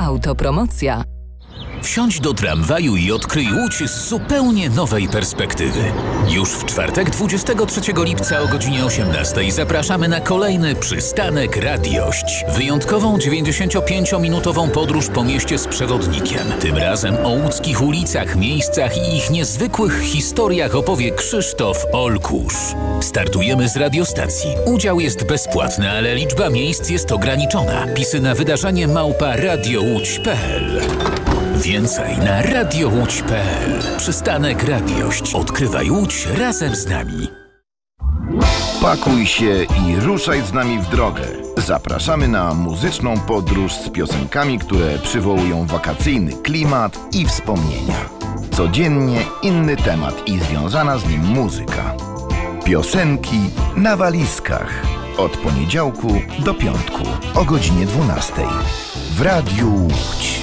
Autopromocja. Wsiądź do tramwaju i odkryj Łódź z zupełnie nowej perspektywy. Już w czwartek 23 lipca o godzinie 18 zapraszamy na kolejny przystanek Radiość. Wyjątkową 95-minutową podróż po mieście z przewodnikiem. Tym razem o łódzkich ulicach, miejscach i ich niezwykłych historiach opowie Krzysztof Olkusz. Startujemy z radiostacji. Udział jest bezpłatny, ale liczba miejsc jest ograniczona. Pisy na wydarzenie @radiołódź.pl. Więcej na radiołódź.pl. Przystanek Radiość. Odkrywaj Łódź razem z nami. Pakuj się i ruszaj z nami w drogę. Zapraszamy na muzyczną podróż z piosenkami, które przywołują wakacyjny klimat i wspomnienia. Codziennie inny temat i związana z nim muzyka. Piosenki na walizkach. Od poniedziałku do piątku o godzinie 12 w Radiu Łódź.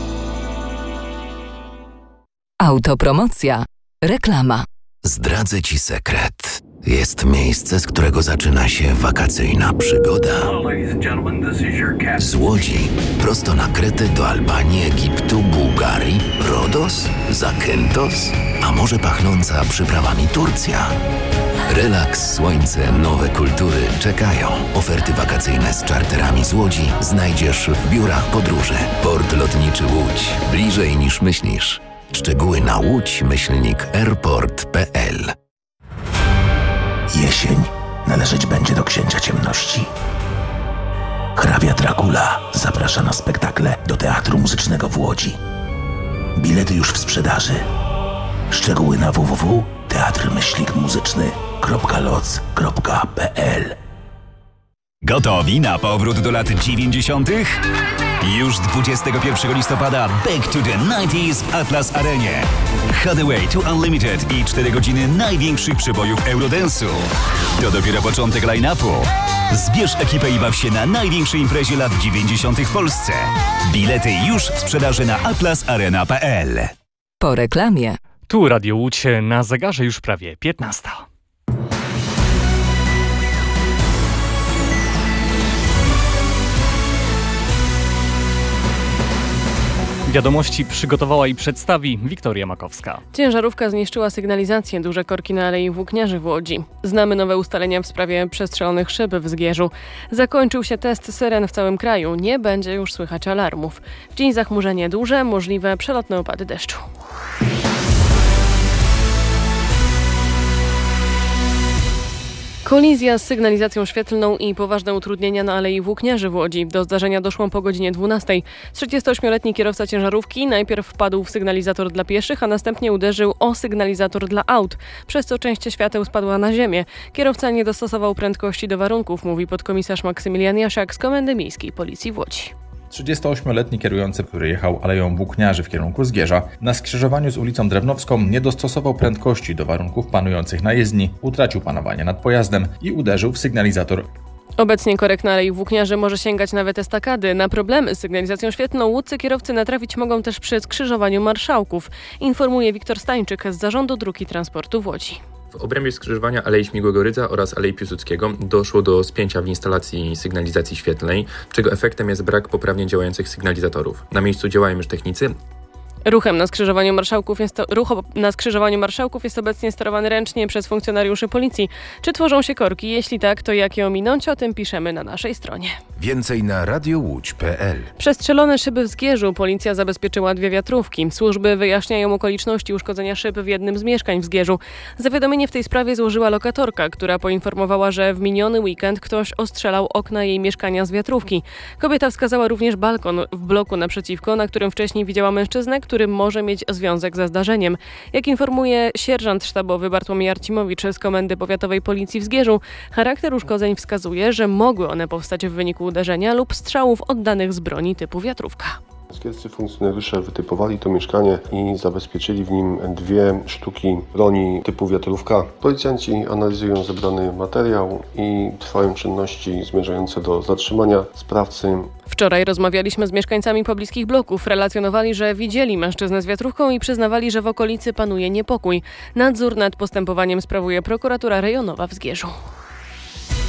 Autopromocja. Reklama. Zdradzę Ci sekret. Jest miejsce, z którego zaczyna się wakacyjna przygoda. Z Łodzi prosto na Kretę do Albanii, Egiptu, Bułgarii, Rodos, Zakynthos, a może pachnąca przyprawami Turcja. Relaks, słońce, nowe kultury czekają. Oferty wakacyjne z czarterami z Łodzi znajdziesz w biurach podróży. Port Lotniczy Łódź. Bliżej niż myślisz. Szczegóły na łódź-airport.pl. Jesień należeć będzie do księcia ciemności. Hrabia Dracula zaprasza na spektakle do Teatru Muzycznego w Łodzi. Bilety już w sprzedaży. Szczegóły na www.teatrmyślnikmuzyczny.loc.pl. Gotowi na powrót do lat 90? Już 21 listopada Back to the 90s w Atlas Arenie. Hathaway to Unlimited i 4 godziny największych przebojów Eurodance'u. To dopiero początek line-upu. Zbierz ekipę i baw się na największej imprezie lat 90 w Polsce. Bilety już w sprzedaży na atlasarena.pl. Po reklamie. Tu Radio Łódź, na zegarze już prawie 15. Wiadomości przygotowała i przedstawi Wiktoria Makowska. Ciężarówka zniszczyła sygnalizację, duże korki na Alei Włókniarzy w Łodzi. Znamy nowe ustalenia w sprawie przestrzelonych szyb w Zgierzu. Zakończył się test syren w całym kraju. Nie będzie już słychać alarmów. W dzień zachmurzenie duże, możliwe przelotne opady deszczu. Kolizja z sygnalizacją świetlną i poważne utrudnienia na Alei Włókniarzy w Łodzi. Do zdarzenia doszło po godzinie 12. 38-letni kierowca ciężarówki najpierw wpadł w sygnalizator dla pieszych, a następnie uderzył o sygnalizator dla aut, przez co część świateł spadła na ziemię. Kierowca nie dostosował prędkości do warunków, mówi podkomisarz Maksymilian Jasiak z Komendy Miejskiej Policji w Łodzi. 38-letni kierujący, który jechał Aleją Włókniarzy w kierunku Zgierza, na skrzyżowaniu z ulicą Drewnowską nie dostosował prędkości do warunków panujących na jezdni, utracił panowanie nad pojazdem i uderzył w sygnalizator. Obecnie korek na Alei Włókniarzy może sięgać nawet estakady. Na problemy z sygnalizacją świetlną łódzcy kierowcy natrafić mogą też przy skrzyżowaniu Marszałków, informuje Wiktor Stańczyk z Zarządu Dróg i Transportu w Łodzi. W obrębie skrzyżowania Alei Śmigłego Rydza oraz Alei Piłsudskiego doszło do spięcia w instalacji sygnalizacji świetlnej, czego efektem jest brak poprawnie działających sygnalizatorów. Na miejscu działają już technicy. Ruch na skrzyżowaniu Marszałków jest obecnie sterowany ręcznie przez funkcjonariuszy policji. Czy tworzą się korki? Jeśli tak, to jak je ominąć? O tym piszemy na naszej stronie. Więcej na radiołódź.pl. Przestrzelone szyby w Zgierzu. Policja zabezpieczyła 2 wiatrówki. Służby wyjaśniają okoliczności uszkodzenia szyb w jednym z mieszkań w Zgierzu. Zawiadomienie w tej sprawie złożyła lokatorka, która poinformowała, że w miniony weekend ktoś ostrzelał okna jej mieszkania z wiatrówki. Kobieta wskazała również balkon w bloku naprzeciwko, na którym wcześniej widziała mężczyznę, który może mieć związek ze zdarzeniem. Jak informuje sierżant sztabowy Bartłomiej Arcimowicz z Komendy Powiatowej Policji w Zgierzu, charakter uszkodzeń wskazuje, że mogły one powstać w wyniku uderzenia lub strzałów oddanych z broni typu wiatrówka. Zgierscy funkcjonariusze wytypowali to mieszkanie i zabezpieczyli w nim 2 sztuki broni typu wiatrówka. Policjanci analizują zebrany materiał i trwają czynności zmierzające do zatrzymania sprawcy. Wczoraj rozmawialiśmy z mieszkańcami pobliskich bloków. Relacjonowali, że widzieli mężczyznę z wiatrówką i przyznawali, że w okolicy panuje niepokój. Nadzór nad postępowaniem sprawuje prokuratura rejonowa w Zgierzu. W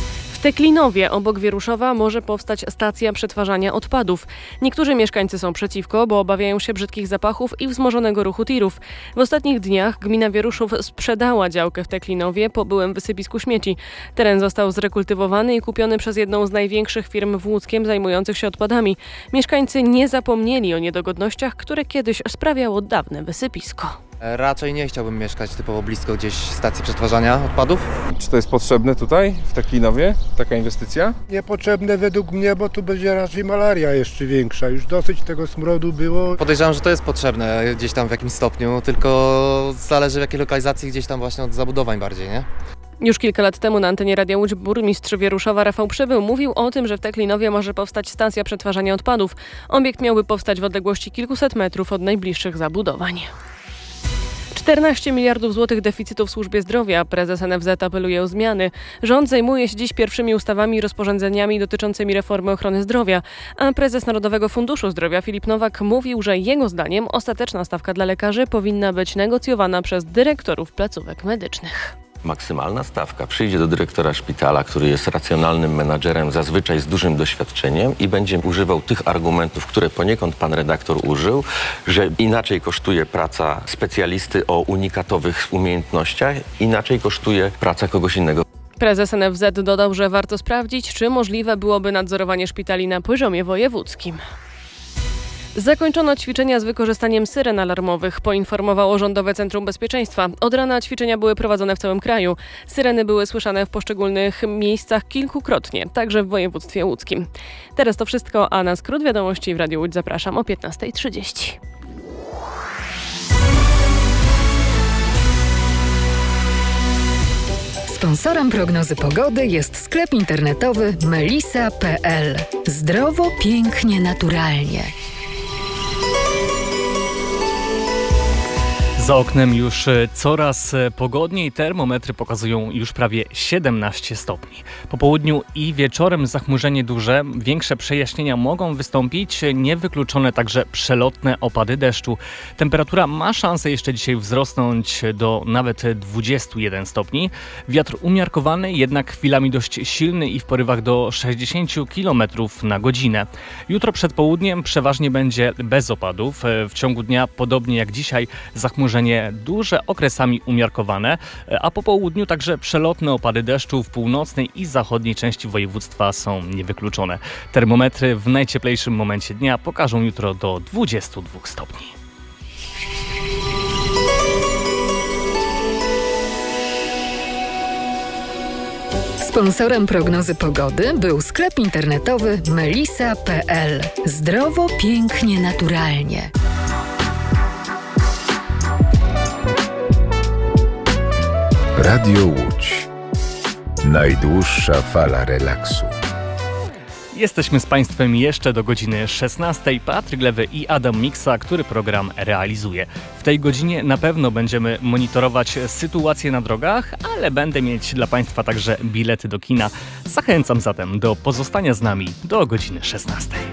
Teklinowie obok Wieruszowa może powstać stacja przetwarzania odpadów. Niektórzy mieszkańcy są przeciwko, bo obawiają się brzydkich zapachów i wzmożonego ruchu tirów. W ostatnich dniach gmina Wieruszów sprzedała działkę w Teklinowie po byłym wysypisku śmieci. Teren został zrekultywowany i kupiony przez jedną z największych firm w Łódzkiem zajmujących się odpadami. Mieszkańcy nie zapomnieli o niedogodnościach, które kiedyś sprawiało dawne wysypisko. Raczej nie chciałbym mieszkać typowo blisko gdzieś stacji przetwarzania odpadów. Czy to jest potrzebne tutaj, w Teklinowie, taka inwestycja? Niepotrzebne według mnie, bo tu będzie raczej malaria jeszcze większa. Już dosyć tego smrodu było. Podejrzewam, że to jest potrzebne gdzieś tam w jakimś stopniu, tylko zależy w jakiej lokalizacji, gdzieś tam właśnie od zabudowań bardziej, nie? Już kilka lat temu na antenie Radia Łódź burmistrz Wieruszowa Rafał Przybył mówił o tym, że w Teklinowie może powstać stacja przetwarzania odpadów. Obiekt miałby powstać w odległości kilkuset metrów od najbliższych zabudowań. 14 miliardów złotych deficytu w służbie zdrowia. Prezes NFZ apeluje o zmiany. Rząd zajmuje się dziś pierwszymi ustawami i rozporządzeniami dotyczącymi reformy ochrony zdrowia. A prezes Narodowego Funduszu Zdrowia Filip Nowak mówił, że jego zdaniem ostateczna stawka dla lekarzy powinna być negocjowana przez dyrektorów placówek medycznych. Maksymalna stawka przyjdzie do dyrektora szpitala, który jest racjonalnym menadżerem, zazwyczaj z dużym doświadczeniem i będzie używał tych argumentów, które poniekąd pan redaktor użył, że inaczej kosztuje praca specjalisty o unikatowych umiejętnościach, inaczej kosztuje praca kogoś innego. Prezes NFZ dodał, że warto sprawdzić, czy możliwe byłoby nadzorowanie szpitali na poziomie wojewódzkim. Zakończono ćwiczenia z wykorzystaniem syren alarmowych, poinformowało Rządowe Centrum Bezpieczeństwa. Od rana ćwiczenia były prowadzone w całym kraju. Syreny były słyszane w poszczególnych miejscach kilkukrotnie, także w województwie łódzkim. Teraz to wszystko, a na skrót wiadomości w Radiu Łódź zapraszam o 15:30. Sponsorem prognozy pogody jest sklep internetowy melisa.pl. Zdrowo, pięknie, naturalnie. Za oknem już coraz pogodniej, termometry pokazują już prawie 17 stopni. Po południu i wieczorem zachmurzenie duże, większe przejaśnienia mogą wystąpić, niewykluczone także przelotne opady deszczu. Temperatura ma szansę jeszcze dzisiaj wzrosnąć do nawet 21 stopni. Wiatr umiarkowany, jednak chwilami dość silny i w porywach do 60 km na godzinę. Jutro przed południem przeważnie będzie bez opadów. W ciągu dnia, podobnie jak dzisiaj, zachmurzenie duże, okresami umiarkowane, a po południu także przelotne opady deszczu w północnej i zachodniej części województwa są niewykluczone. Termometry w najcieplejszym momencie dnia pokażą jutro do 22 stopni. Sponsorem prognozy pogody był sklep internetowy melisa.pl. Zdrowo, pięknie, naturalnie. Radio Łódź. Najdłuższa fala relaksu. Jesteśmy z Państwem jeszcze do godziny 16. Patryk Lewy i Adam Miksa, który program realizuje. W tej godzinie na pewno będziemy monitorować sytuację na drogach, ale będę mieć dla Państwa także bilety do kina. Zachęcam zatem do pozostania z nami do godziny 16.